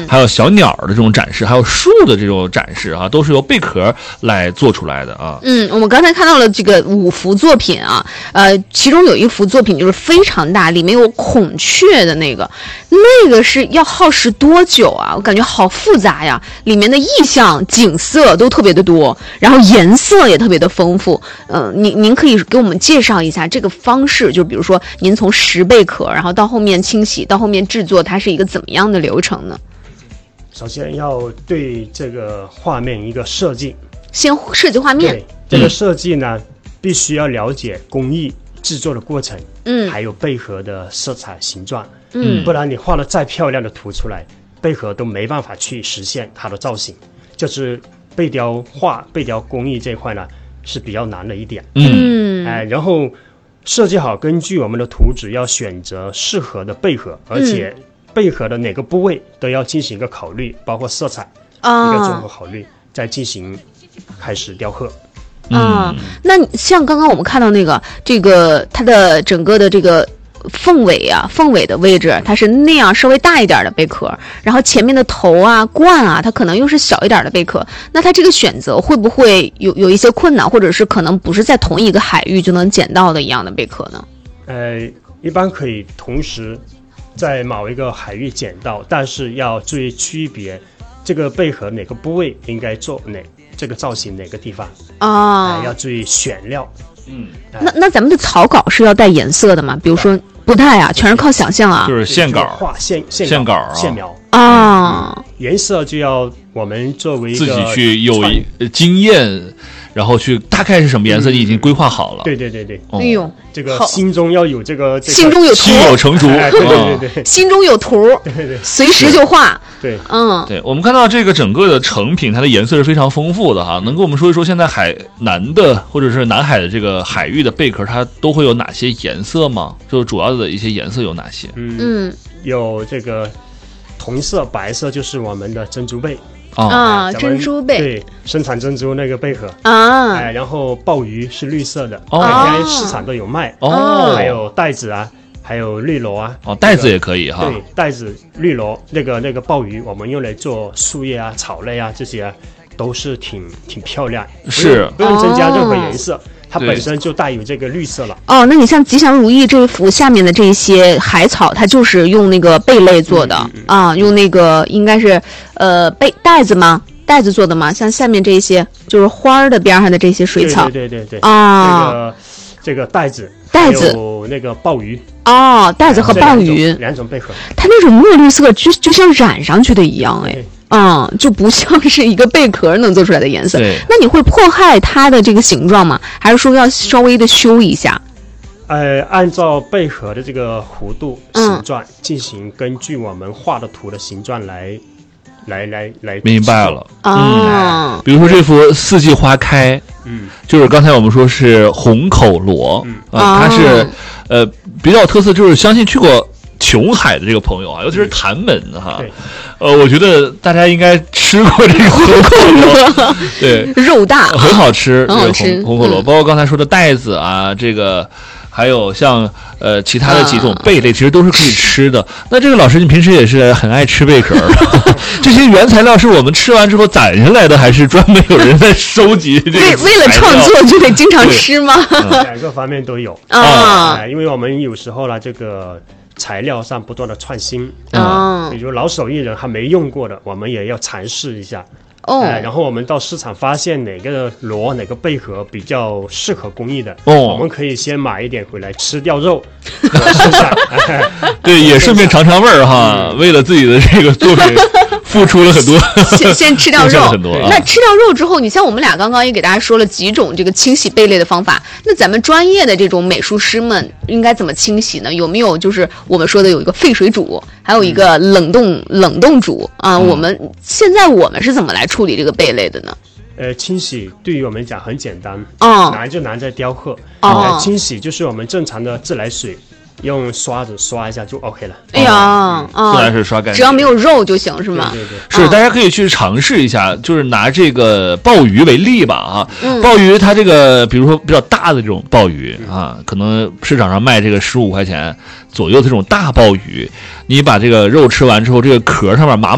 还有小鸟的这种展示，还有树的这种展示啊，都是由贝壳来做出来的啊。 我们刚才看到了这个5幅作品啊，其中有一幅作品就是非常大，里面有孔雀的那个是要耗时多久啊？我感觉好复杂呀，里面的意象、景色都特别的多，然后颜色也特别的丰富。您可以给我们介绍一下这个方式，就比如说您从拾贝壳，然后到后面清洗，到后面制作，它是一个怎么样的流程呢？ 首先要对这个画面一个设计， 先设计画面。 对，这个设计呢，必须要了解工艺制作的过程，还有贝壳的色彩形状，不然你画了再漂亮的图出来，贝壳都没办法去实现它的造型。就是贝雕工艺这一块呢是比较难的一点。然后设计好，根据我们的图纸要选择适合的贝壳，而且贝壳的哪个部位都要进行一个考虑，包括色彩一个综合考虑，再进行开始雕刻。 那像刚刚我们看到这个它的整个的这个凤尾的位置，它是那样稍微大一点的贝壳，然后前面的头啊、冠啊，它可能又是小一点的贝壳。那它这个选择会不会有一些困难，或者是可能不是在同一个海域就能捡到的一样的贝壳呢？ 一般可以同时在某一个海域捡到，但是要注意区别这个贝壳哪个部位应该做这个造型哪个地方要注意选料。 那咱们的草稿是要带颜色的吗？比如说不带啊，全是靠想象啊， 就是线稿、 画线稿、 线描颜色就要我们作为一个自己去有经验，然后去大概是什么颜色你已经规划好了。 对。 哎呦， 这个心中要有这个心中有图， 胸有成竹。 对， 心中有图，随时就画。 对， 对，我们看到这个整个的成品，它的颜色是非常丰富的哈。能跟我们说一说现在海南的或者是南海的这个海域的贝壳，它都会有哪些颜色吗？就主要的一些颜色有哪些？ 有这个同色、白色，就是我们的珍珠贝。 珍珠贝， 对，生产珍珠那个贝壳然后鲍鱼是绿色的，现在市场都有卖还有带子啊，还有绿萝啊， 带子也可以哈。 对，带子、绿萝，那个鲍鱼，我们用来做树叶啊、草类啊，这些都是挺漂亮，不用增加任何颜色。它本身就带有这个绿色了。 那你像吉祥如意这一幅下面的这些海草，它就是用那个贝类做的用那个应该是带子吗？带子做的吗？像下面这些就是花的边上的这些水草。 对这个带子有那个鲍鱼带子和鲍鱼两种贝壳， 它那种墨绿色就像染上去的一样就不像是一个贝壳能做出来的颜色。那你会迫害它的这个形状吗？还是说要稍微的修一下？ 按照贝壳的这个弧度、形状进行，根据我们画的图的形状来。明白了比如说这幅四季花开，就是刚才我们说是红口螺它是比较有特色，就是相信去过琼海的这个朋友尤其是潭门哈，我觉得大家应该吃过这个红口螺，对， 肉大， 很好吃，红口螺，包括刚才说的带子啊，这个。还有像其他的几种贝类，其实都是可以吃的。那这个老师，你平时也是很爱吃贝壳这些原材料是我们吃完之后攒下来的，还是专门有人在收集这个？ 为了创作就得经常吃吗？ 两个方面都有因为我们有时候呢，这个材料上不断的创新比如老手艺人还没用过的，我们也要尝试一下。然后我们到市场发现哪个螺、哪个贝壳比较适合工艺的，我们可以先买一点回来吃掉肉，试下对，也顺便尝尝味儿哈。为了自己的这个作品付出了很多， 先吃掉肉。那吃掉肉之后，你像我们俩刚刚也给大家说了几种这个清洗贝类的方法，那咱们专业的这种美术师们应该怎么清洗呢？有没有就是我们说的有一个沸水煮，还有一个冷冻煮我们现在是怎么来处理这个贝类的呢？ 清洗对于我们讲很简单难就难在雕刻清洗就是我们正常的自来水用刷子刷一下就 OK 了。 哎呀自来水刷干净， 只要没有肉就行是吗？ 对是大家可以去尝试一下，就是拿这个鲍鱼为例吧鲍鱼它这个比如说比较大的这种鲍鱼可能市场上卖这个15块钱左右的这种大鲍鱼，你把这个肉吃完之后，这个壳上面麻